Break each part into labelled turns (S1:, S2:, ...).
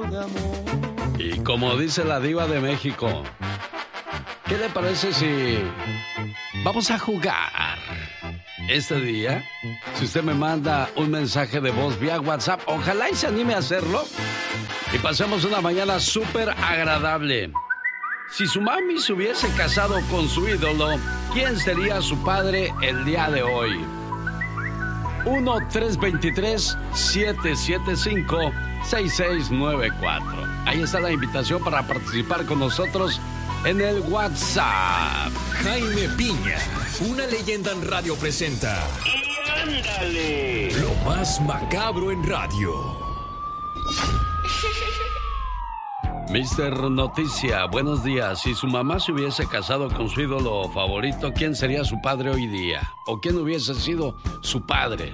S1: Y como dice la diva de México, ¿qué le parece si vamos a jugar este día? Si usted me manda un mensaje de voz vía WhatsApp, ojalá y se anime a hacerlo y pasemos una mañana súper agradable. Si su mami se hubiese casado con su ídolo, ¿quién sería su padre el día de hoy? 1-323-775-6694. Ahí está la invitación para participar con nosotros en el WhatsApp.
S2: Jaime Piña, una leyenda en radio presenta.
S3: ¡Y ándale!
S2: Lo más macabro en radio.
S1: Mister Noticia, buenos días. Si su mamá se hubiese casado con su ídolo favorito, ¿quién sería su padre hoy día? ¿O quién hubiese sido su padre?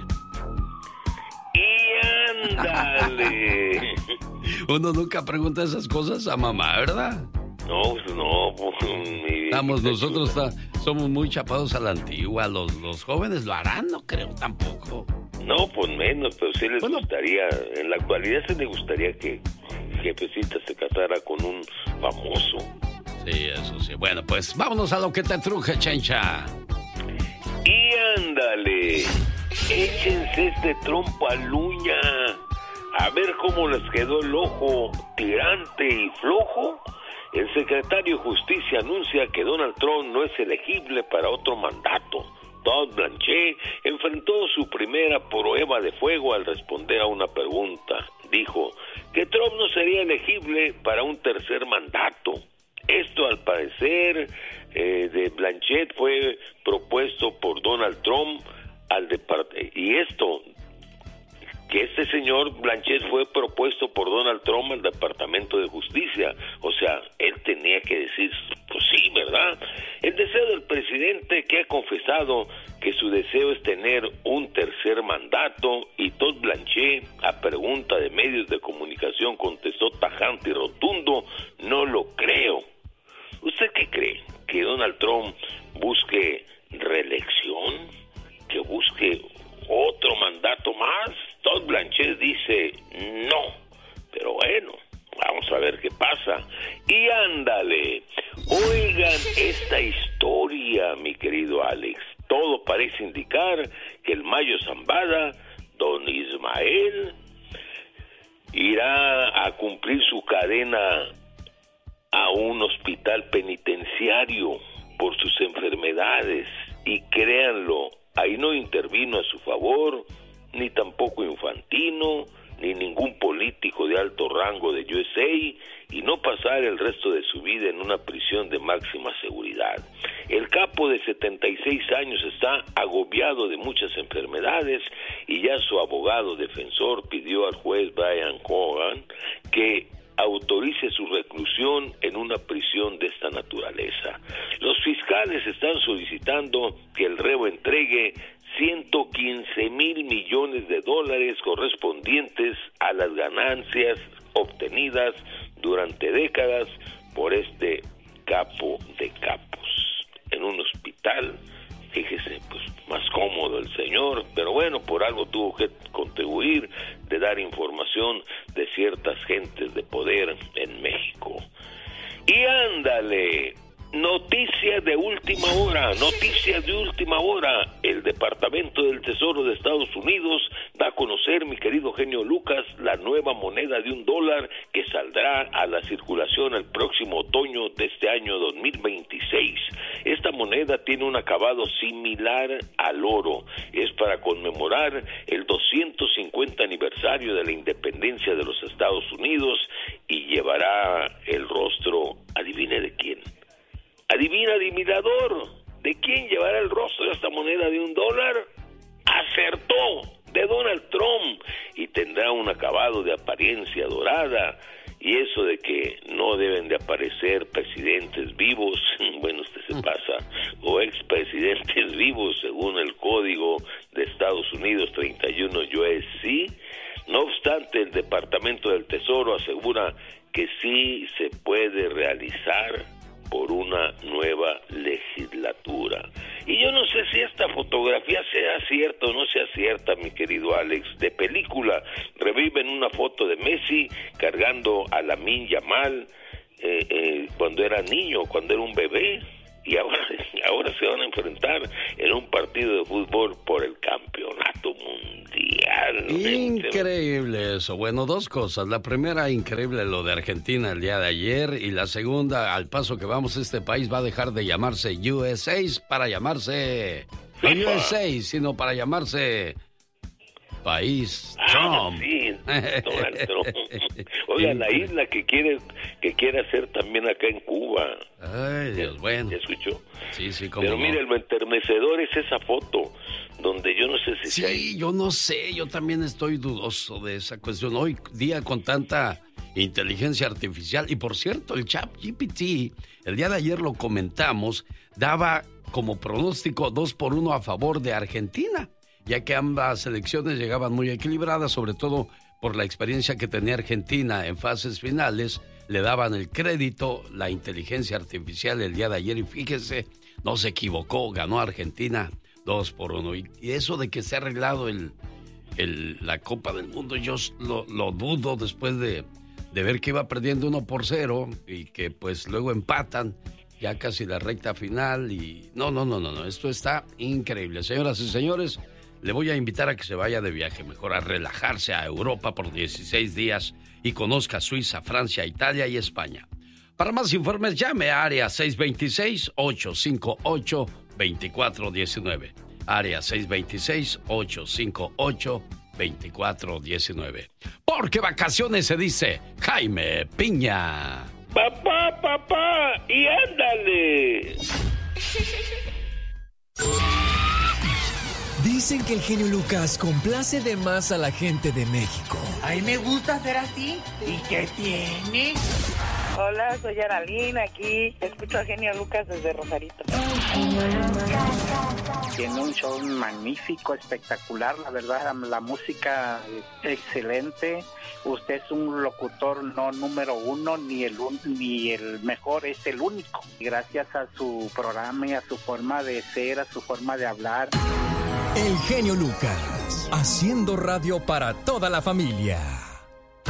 S3: ¡Y ándale!
S1: Uno nunca pregunta esas cosas a mamá, ¿verdad?
S3: No, pues
S1: Nosotros somos muy chapados a la antigua. Los jóvenes lo harán, no creo tampoco.
S3: No, pues menos, pero sí les gustaría, en la actualidad sí les gustaría que Jefecita se casara con un famoso.
S1: Sí, eso sí. Bueno, pues vámonos a lo que te truje, Chencha.
S3: Y ándale, échense este trompo a luña, a ver cómo les quedó el ojo tirante y flojo. El secretario de Justicia anuncia que Donald Trump no es elegible para otro mandato. Todd Blanchett enfrentó su primera prueba de fuego al responder a una pregunta. Dijo que Trump no sería elegible para un tercer mandato. Esto, al parecer, de Blanchett fue propuesto por Donald Trump que este señor Blanchett fue propuesto por Donald Trump al Departamento de Justicia. O sea, él tenía que decir, pues sí, ¿verdad? El deseo del presidente, que ha confesado que su deseo es tener un tercer mandato, y Todd Blanchett, a pregunta de medios de comunicación, contestó tajante y rotundo: no lo creo. ¿Usted qué cree? ¿Que Donald Trump busque reelección? ¿Que busque otro mandato más? Todd Blanchett dice no, pero bueno, vamos a ver qué pasa. Y ándale, oigan esta historia, mi querido Alex. Todo parece indicar que el Mayo Zambada, don Ismael, irá a cumplir su cadena a un hospital penitenciario por sus enfermedades. Y créanlo, ahí no intervino a su favor ni tampoco Infantino, ni ningún político de alto rango de USA, y no pasar el resto de su vida en una prisión de máxima seguridad. El capo de 76 años está agobiado de muchas enfermedades, y ya su abogado defensor pidió al juez Brian Cogan que autorice su reclusión en una prisión de esta naturaleza. Los fiscales están solicitando que el reo entregue 115,000 millones de dólares correspondientes a las ganancias obtenidas durante décadas por este capo de capos. En un hospital, fíjese, pues más cómodo el señor, pero bueno, por algo tuvo que contribuir de dar información de ciertas gentes de poder en México. Y ándale, noticias de última hora, el Departamento del Tesoro de Estados Unidos da a conocer, mi querido genio Lucas, la nueva moneda de $1 que saldrá a la circulación el próximo otoño de este año 2026. Esta moneda tiene un acabado similar al oro, es para conmemorar el 250 aniversario de la independencia de los Estados Unidos, y llevará el rostro, adivine de quién. Adivina, adivinador, ¿de quién llevará el rostro de esta moneda de $1? Acertó, de Donald Trump, y tendrá un acabado de apariencia dorada. Y eso de que no deben de aparecer presidentes vivos, bueno, usted se pasa, o expresidentes vivos según el Código de Estados Unidos 31 USC. No obstante, el Departamento del Tesoro asegura que sí se puede realizar por una nueva legislatura. Y yo no sé si esta fotografía sea cierta o no sea cierta, mi querido Alex, de película. Reviven una foto de Messi cargando a Lamine Yamal cuando era niño, cuando era un bebé, y ahora se van a enfrentar en un partido de fútbol por el campeonato mundial.
S1: Increíble eso. Bueno, dos cosas. La primera, increíble lo de Argentina el día de ayer, y la segunda, al paso que vamos, este país va a dejar de llamarse USA para llamarse no USA, sino para llamarse país Trump.
S3: Sí, Donald Trump. Oiga, la isla que quiere hacer también acá en Cuba.
S1: Ay, Dios, bueno.
S3: ¿Ya escuchó?
S1: Sí, cómo
S3: Pero
S1: no.
S3: mire, lo enternecedor es esa foto, donde yo no sé si...
S1: Sí, yo no sé, yo también estoy dudoso de esa cuestión. Hoy día con tanta inteligencia artificial, y por cierto, el ChatGPT, el día de ayer lo comentamos, daba como pronóstico 2-1 a favor de Argentina, ya que ambas selecciones llegaban muy equilibradas, sobre todo por la experiencia que tenía Argentina en fases finales. Le daban el crédito, la inteligencia artificial el día de ayer, y fíjese, no se equivocó, ganó Argentina 2-1. Y eso de que se ha arreglado la Copa del Mundo, yo lo dudo después de ver que iba perdiendo 1-0 y que pues luego empatan ya casi la recta final. Y no, esto está increíble. Señoras y señores, le voy a invitar a que se vaya de viaje, mejor a relajarse a Europa por 16 días y conozca Suiza, Francia, Italia y España. Para más informes, llame a área 626-858-2419. Área 626-858-2419. Porque vacaciones se dice Jaime Piña.
S3: Papá, y ándale.
S2: Dicen que el genio Lucas complace de más a la gente de México.
S4: A mí me gusta ser así. ¿Y qué tiene?
S5: Hola, soy Aralín, aquí escucho a Genio Lucas desde Rosarito.
S6: Tiene un show magnífico, espectacular, la verdad, la música excelente. Usted es un locutor no número uno, ni el mejor, es el único. Gracias a su programa y a su forma de ser, a su forma de hablar.
S2: El genio Lucas, haciendo radio para toda la familia.